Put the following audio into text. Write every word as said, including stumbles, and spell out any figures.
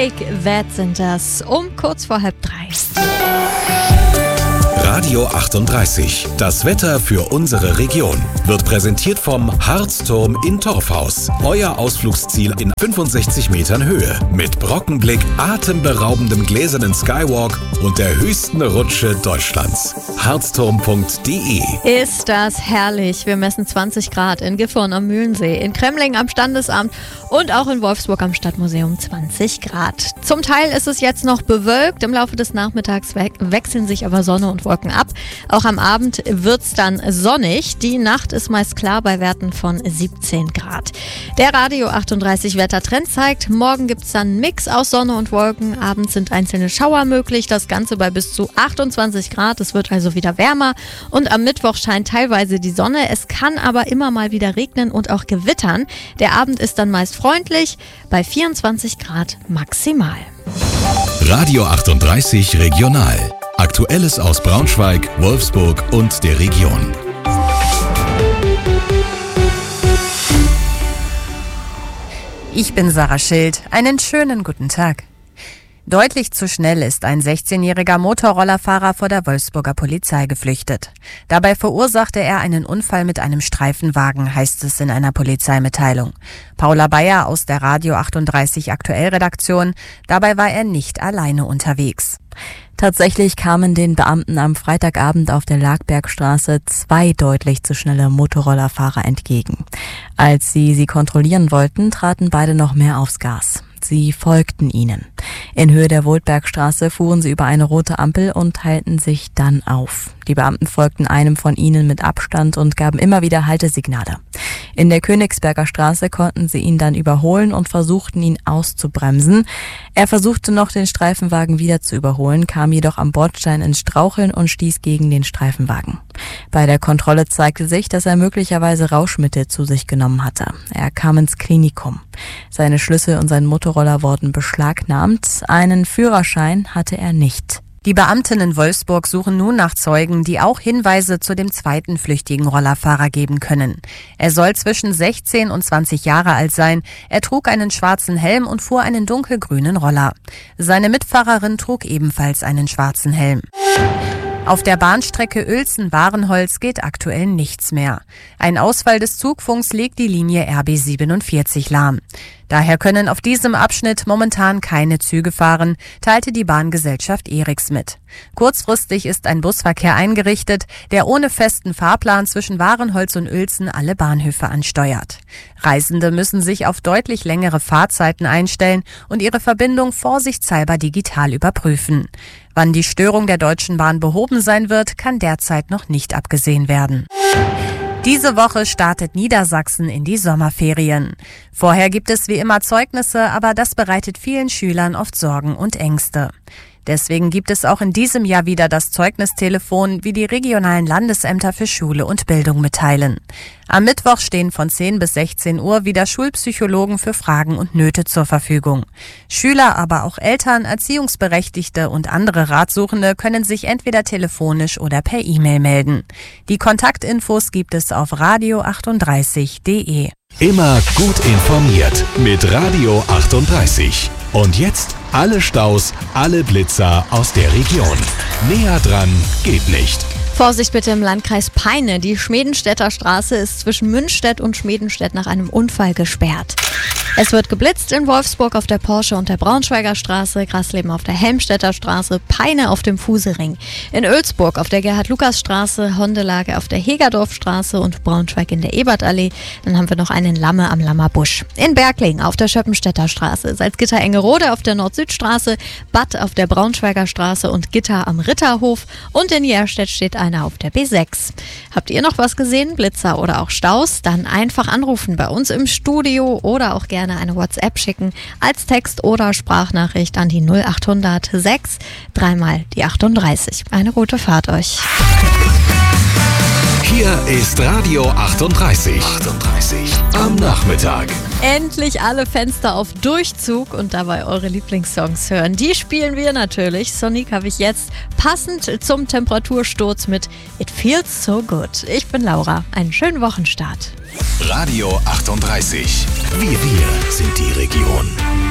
That sind das um kurz vor halb drei. Radio achtunddreißig, das Wetter für unsere Region, wird präsentiert vom Harzturm in Torfhaus. Euer Ausflugsziel in fünfundsechzig Metern Höhe mit Brockenblick, atemberaubendem gläsernen Skywalk und der höchsten Rutsche Deutschlands. harzturm punkt de. Ist das herrlich. Wir messen zwanzig Grad in Gifhorn am Mühlensee, in Kremling am Standesamt und auch in Wolfsburg am Stadtmuseum zwanzig Grad. Zum Teil ist es jetzt noch bewölkt, im Laufe des Nachmittags we- wechseln sich aber Sonne und Wolken ab. Auch am Abend wird's dann sonnig. Die Nacht ist meist klar bei Werten von siebzehn Grad. Der Radio achtunddreißig Wettertrend zeigt, morgen gibt's dann einen Mix aus Sonne und Wolken. Abends sind einzelne Schauer möglich, das Ganze bei bis zu achtundzwanzig Grad. Es wird also wieder wärmer und am Mittwoch scheint teilweise die Sonne. Es kann aber immer mal wieder regnen und auch gewittern. Der Abend ist dann meist freundlich bei vierundzwanzig Grad maximal. Radio achtunddreißig Regional. Aktuelles aus Braunschweig, Wolfsburg und der Region. Ich bin Sarah Schild. Einen schönen guten Tag. Deutlich zu schnell ist ein sechzehnjähriger Motorrollerfahrer vor der Wolfsburger Polizei geflüchtet. Dabei verursachte er einen Unfall mit einem Streifenwagen, heißt es in einer Polizeimitteilung. Paula Bayer aus der Radio achtunddreißig Aktuell-Redaktion. Dabei war er nicht alleine unterwegs. Tatsächlich kamen den Beamten am Freitagabend auf der Lagbergstraße zwei deutlich zu schnelle Motorrollerfahrer entgegen. Als sie sie kontrollieren wollten, traten beide noch mehr aufs Gas. Sie folgten ihnen. In Höhe der Wohlbergstraße fuhren sie über eine rote Ampel und teilten sich dann auf. Die Beamten folgten einem von ihnen mit Abstand und gaben immer wieder Haltesignale. In der Königsberger Straße konnten sie ihn dann überholen und versuchten, ihn auszubremsen. Er versuchte noch, den Streifenwagen wieder zu überholen, kam jedoch am Bordstein ins Straucheln und stieß gegen den Streifenwagen. Bei der Kontrolle zeigte sich, dass er möglicherweise Rauschmittel zu sich genommen hatte. Er kam ins Klinikum. Seine Schlüssel und sein Motorroller wurden beschlagnahmt. Einen Führerschein hatte er nicht. Die Beamten in Wolfsburg suchen nun nach Zeugen, die auch Hinweise zu dem zweiten flüchtigen Rollerfahrer geben können. Er soll zwischen sechzehn und zwanzig Jahre alt sein. Er trug einen schwarzen Helm und fuhr einen dunkelgrünen Roller. Seine Mitfahrerin trug ebenfalls einen schwarzen Helm. Auf der Bahnstrecke Uelzen-Barenholz geht aktuell nichts mehr. Ein Ausfall des Zugfunks legt die Linie R B siebenundvierzig lahm. Daher können auf diesem Abschnitt momentan keine Züge fahren, teilte die Bahngesellschaft Eriks mit. Kurzfristig ist ein Busverkehr eingerichtet, der ohne festen Fahrplan zwischen Barenholz und Uelzen alle Bahnhöfe ansteuert. Reisende müssen sich auf deutlich längere Fahrzeiten einstellen und ihre Verbindung vorsichtshalber digital überprüfen. Wann die Störung der Deutschen Bahn behoben sein wird, kann derzeit noch nicht abgesehen werden. Diese Woche startet Niedersachsen in die Sommerferien. Vorher gibt es wie immer Zeugnisse, aber das bereitet vielen Schülern oft Sorgen und Ängste. Deswegen gibt es auch in diesem Jahr wieder das Zeugnistelefon, wie die regionalen Landesämter für Schule und Bildung mitteilen. Am Mittwoch stehen von zehn bis sechzehn Uhr wieder Schulpsychologen für Fragen und Nöte zur Verfügung. Schüler, aber auch Eltern, Erziehungsberechtigte und andere Ratsuchende können sich entweder telefonisch oder per E-Mail melden. Die Kontaktinfos gibt es auf radio achtunddreißig punkt de. Immer gut informiert mit Radio achtunddreißig. Und jetzt alle Staus, alle Blitzer aus der Region. Näher dran geht nicht. Vorsicht bitte im Landkreis Peine. Die Schmedenstädter Straße ist zwischen Münstedt und Schmedenstedt nach einem Unfall gesperrt. Es wird geblitzt in Wolfsburg auf der Porsche und der Braunschweiger Straße, Grasleben auf der Helmstedter Straße, Peine auf dem Fusering. In Oelsburg auf der Gerhard-Lukas-Straße, Hondelage auf der Hegerdorfstraße und Braunschweig in der Ebertallee. Dann haben wir noch einen Lamme am Lammerbusch. In Bergling auf der Schöppenstädter Straße, Salzgitter-Engerode auf der Nord-Süd-Straße, Bad auf der Braunschweiger Straße und Gitter am Ritterhof. Und in Jerstedt steht einer auf der B sechs. Habt ihr noch was gesehen, Blitzer oder auch Staus? Dann einfach anrufen bei uns im Studio oder auch gerne eine WhatsApp schicken als Text oder Sprachnachricht an die null achthundert sechs, dreimal die achtunddreißig. Eine gute Fahrt euch. Hier ist Radio achtunddreißig. achtunddreißig am Nachmittag. Endlich alle Fenster auf Durchzug und dabei eure Lieblingssongs hören. Die spielen wir natürlich. Sonic habe ich jetzt passend zum Temperatursturz mit It Feels So Good. Ich bin Laura. Einen schönen Wochenstart. Radio achtunddreißig. Wir, wir sind die Region.